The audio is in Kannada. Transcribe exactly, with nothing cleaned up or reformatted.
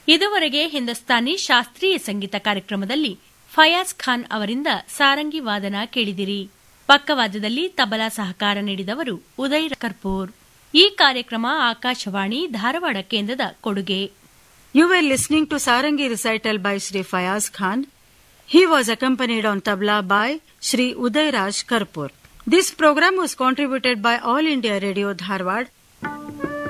ಇದುವರೆಗೆ ಹಿಂದೂಸ್ತಾನಿ ಶಾಸ್ತ್ರೀಯ ಸಂಗೀತ ಕಾರ್ಯಕ್ರಮದಲ್ಲಿ ಫಯಾಜ್ ಖಾನ್ ಅವರಿಂದ ಸಾರಂಗಿ ವಾದನ ಕೇಳಿದಿರಿ. ಪಕ್ಕವಾದ್ಯದಲ್ಲಿ ತಬಲಾ ಸಹಕಾರ ನೀಡಿದವರು ಉದಯ್ ಕರ್ಪೂರ್. ಈ ಕಾರ್ಯಕ್ರಮ ಆಕಾಶವಾಣಿ ಧಾರವಾಡ ಕೇಂದ್ರದ ಕೊಡುಗೆ. You were listening to Sarangi recital by Shri Fayaz Khan. He was accompanied on tabla by Shri Uday Raj Karpur. This program was contributed by All India Radio Dharwad